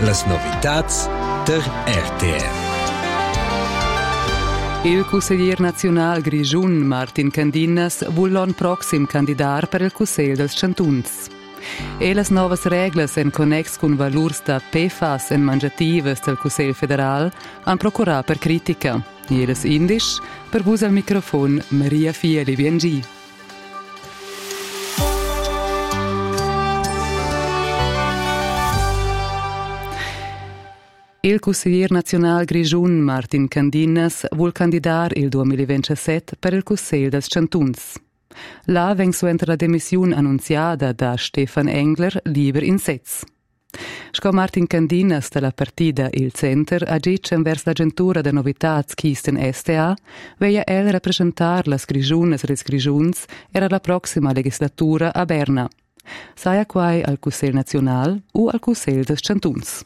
Las novitats der RTR. Il consigliere nazionale grigiun Martin Candinas vuol l'anno prossimo candidare per il Consiglio dels Chantuns. E le nuove regole in connex con valori da PFAS e mangiatives del Consiglio federale hanno procurato per critica. E les indisch per vus al microfono Maria Fieli BNG. Il consigliere nazionale grigiun Martin Candinas vuol candidare il 2027 per il Consiglio dels Chantuns. Là vengo suenter la demissione annunziata da Stefan Engler liber in sez. Sco Martin Candinas della partita Il Center ha detto verso l'agentura de novitats Kisten STA veia el rappresentar las grigiunes e les grigiuns era la prossima legislatura a Berna. Saia quai al Consiglio nazionale o al Consiglio dels Chantuns.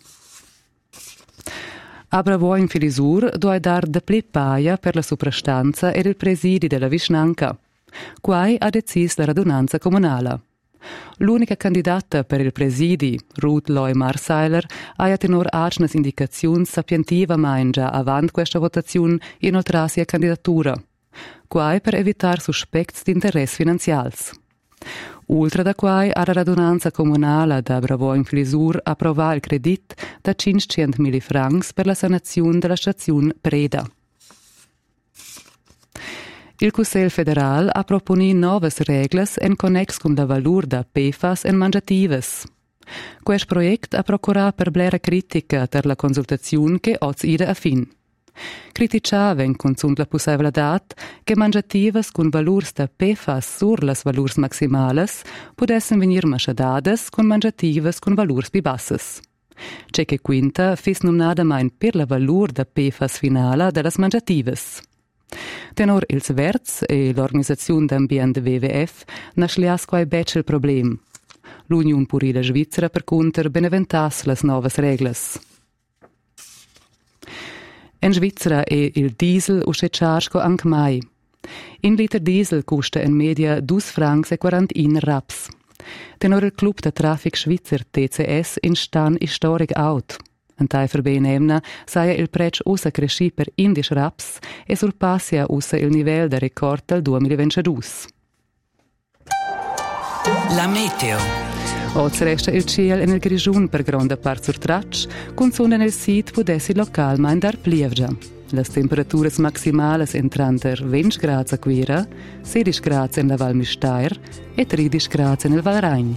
Abra voi in filisur doi dar de ple paia per la soprastanza ed il presidi della Vischnanca. Quai ha decis la radunanza comunale. L'unica candidata per il presidi, Ruth Loy Marseiler, ha tenor acnas indicazioni sapientiva main già avant questa votazione inoltrasi a candidatura. Quai per evitar suspects di interesse finanzials. Ultra da quai ha la radunanza comunale da Bravo in Filisur approva il credit da 500.000 francs per la sanazione della stazione Preda. Il Consiglio federale ha proposto nuove regole in connex con la valur da PFAS e mangiatives. Questo progetto ha procurato per blera critica per la consultazione che oggi ida a fin. Criticaven consum la possibilitat che mangiatives con valurs da PFAS sur las valurs maximales podessen venir machadades con mangiatives con valurs pi basses. C'è che quinta fis numnada main per la valur da PFAS finala de las mangiatives. Tenor ils verts e l'organizzazione d'ambiente WWF naslias quai bec il problem. L'Union Purida Svizzera per conter beneventas las novas reglas. In Svizzera è il diesel usce charge anche mai. Un liter diesel costa in media 2 francs e 41 raps. Tenor il club da traffic svizzer TCS in stan historic out. Un taifer benemna saia il prezzo usa cresci per 11 raps e surpassia usa il livello da record del 2022. La meteo. Oggi resta il cielo nel grigiun per grande parte sur traccia, con sole nel sit potessi localmente andar plievgia. Le temperature maximali entran per 20 gradi a Quira, 16 gradi nella Val Mistair e 13 gradi nel Val Rhein.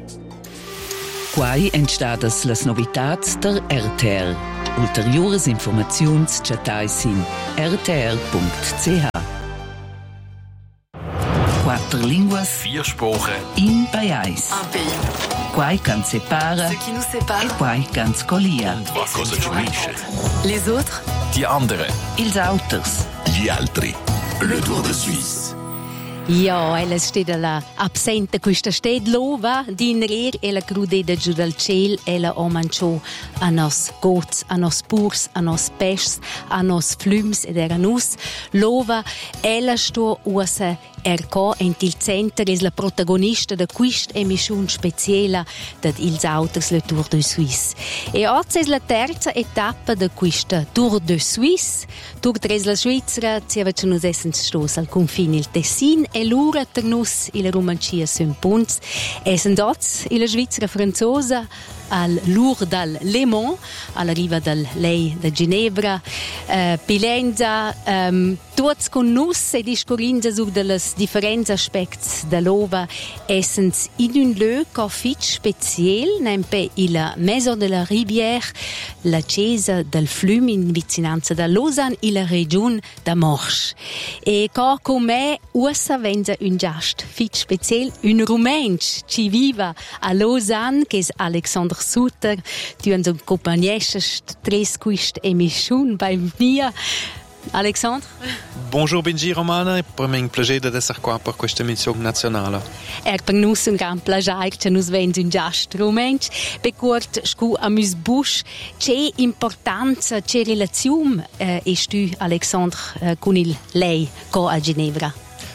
Quai entstadas las novitats der RTR. Ulteriores informaziuns chatais in rtr.ch. 4 linguas, 4 Sprachen, in Payais. Un pays. Quai can separa, Ce qui nous sépare. e quai can scolia. was cosa ci unisce. Les autres. Die anderen. Ils auters. Gli altri. Le Tour de Suisse. Ja, ella steht alla absente questa stedlova d'inrer e la crudeda giù dal ciel e la omancio a nos goats, a nos purs, a nos pescs, a nos flums ed era nus. Lova ella sto usa erco in il center es la protagonista da questa emissione speciale dat ils auters le Tour de Suisse. E oggi es la terza etappa da questa Tour de Suisse. Tour tres la Svizzera, ci ci nus essen stos al confine il Tessin e l'ura ter nus il Romancia sun punts. Essen dots il Svizzera franzosa al Lourdes dal Le Mans, alla riva dal Lei da Ginevra, Pilenza, tutti con nus e discorrinza su delle differenti aspetti dell'ova, essens in un luogo fitch speciale, nempe il Maison de la Rivière, la chiesa del Flum in vicinanza da Lausanne, e la regione da Morsch. E qua con me usa venza un gast fitch speciale, un rumensch ci viva a Lausanne, che è Alexander Sutter, tu uns accompagnest tres quist emission bei mir. Alexandre? Bonjour Benji Romana, e per me è un piacere di essere qua per questa emissione nazionale. Per noi è un gran piacere che noi vengono un gast romensch. Per curt, scu a mus busch, c'è importanza, c'è relazione, tu, Alexandre, con il lei, qua a Ginevra?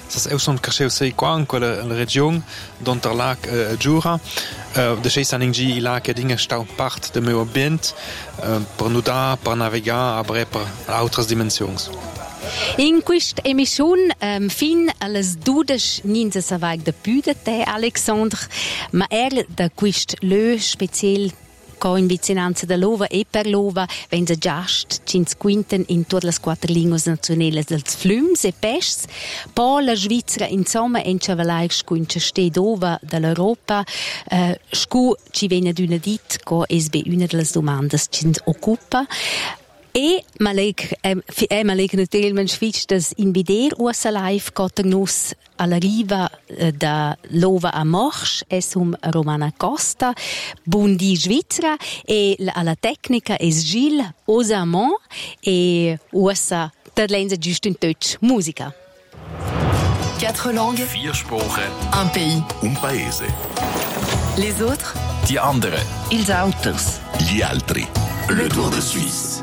Das ist son cresceu sei qua in quella region donter lag Jura. De sei san ingi la che dinge stau part de meu ambient per nudar, per navigar, aber per altres dimensions. In questa emissione, fin alle 12 non si sa da più di te, Alexandre, ma da questo lö speciale in vicinanza da Lova e per Lova wenn sie just cins quinten in tutte le quattro lingue nazionali dels flums e pescs poi la Svizzera insomma en chavalai scuince ste dova dall'Europa scu ci viene d'una dit co es be una delle domande cins occupa e ma leg naturalmente fitch das in bider usa live cotenus alla riva da Lova a Morsch es Romana Costa bundi Svizzera e alla tecnica es Gilles Osamont e usa terlenza giusto in Deutsch musica. 4 langues, 4 Sprachen, un pays. un paese. Les autres, Die anderen. Ils Autos. Gli altri. Le Tour de Suisse.